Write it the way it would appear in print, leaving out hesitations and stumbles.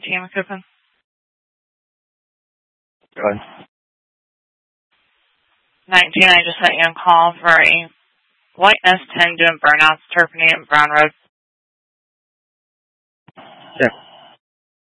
19 McCoupin. Go ahead. 19, I just sent you a call for a white S10 doing burnouts, Turpany and Brown Road. Yeah.